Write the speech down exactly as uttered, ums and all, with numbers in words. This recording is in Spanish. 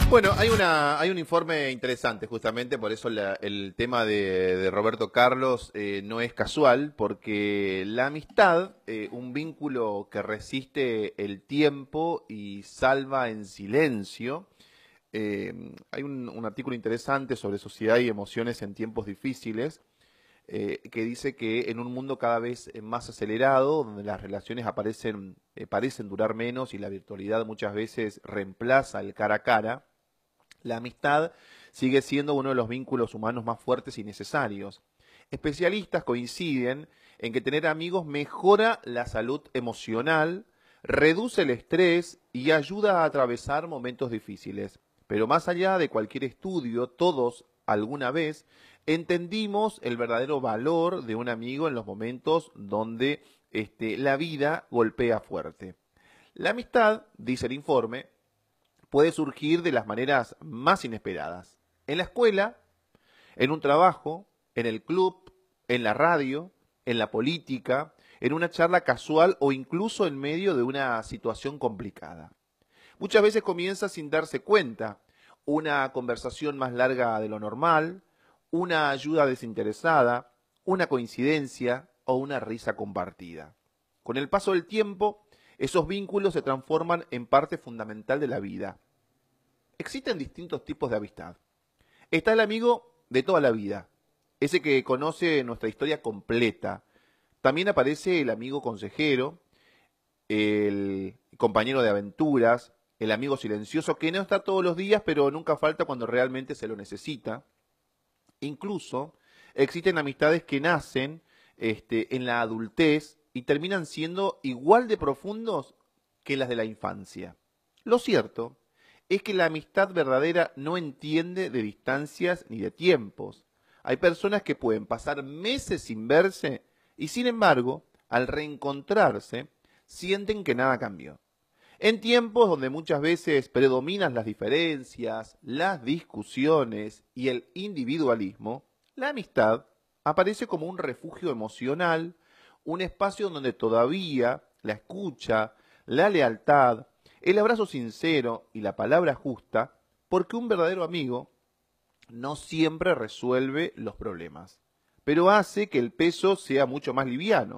Bueno, hay una, hay un informe interesante, justamente, por eso la- el tema de, de Roberto Carlos eh, no es casual, porque la amistad, eh, un vínculo que resiste el tiempo y salva en silencio. Eh, hay un, un artículo interesante sobre sociedad y emociones en tiempos difíciles, eh, que dice que en un mundo cada vez más acelerado, donde las relaciones aparecen, eh, parecen durar menos y la virtualidad muchas veces reemplaza el cara a cara, la amistad sigue siendo uno de los vínculos humanos más fuertes y necesarios. Especialistas coinciden en que tener amigos mejora la salud emocional, reduce el estrés y ayuda a atravesar momentos difíciles. Pero más allá de cualquier estudio, todos alguna vez entendimos el verdadero valor de un amigo en los momentos donde este, la vida golpea fuerte. La amistad, dice el informe, puede surgir de las maneras más inesperadas. En la escuela, en un trabajo, en el club, en la radio, en la política, en una charla casual o incluso en medio de una situación complicada. Muchas veces comienza sin darse cuenta, una conversación más larga de lo normal, una ayuda desinteresada, una coincidencia o una risa compartida. Con el paso del tiempo, esos vínculos se transforman en parte fundamental de la vida. Existen distintos tipos de amistad. Está el amigo de toda la vida, ese que conoce nuestra historia completa. También aparece el amigo consejero, el compañero de aventuras, el amigo silencioso que no está todos los días, pero nunca falta cuando realmente se lo necesita. Incluso existen amistades que nacen este, en la adultez y terminan siendo igual de profundos que las de la infancia. Lo cierto es que la amistad verdadera no entiende de distancias ni de tiempos. Hay personas que pueden pasar meses sin verse y, sin embargo, al reencontrarse, sienten que nada cambió. En tiempos donde muchas veces predominan las diferencias, las discusiones y el individualismo, la amistad aparece como un refugio emocional, un espacio donde todavía la escucha, la lealtad, el abrazo sincero y la palabra justa, porque un verdadero amigo no siempre resuelve los problemas, pero hace que el peso sea mucho más liviano.